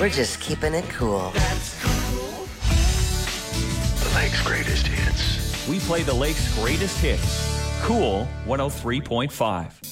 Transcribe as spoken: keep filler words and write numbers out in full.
We're just keeping it cool. The Lake's greatest hits. We play the Lake's greatest hits. Cool one oh three point five.